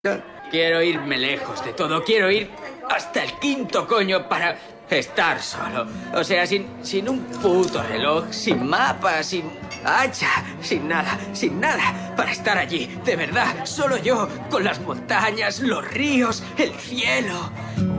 Quiero irme lejos de todo. Quiero ir hasta el quinto coño para estar solo. O sea, sin un puto reloj, sin mapa, sin hacha, sin nada, sin nada. Para estar allí, de verdad, solo yo, con las montañas, los ríos, el cielo.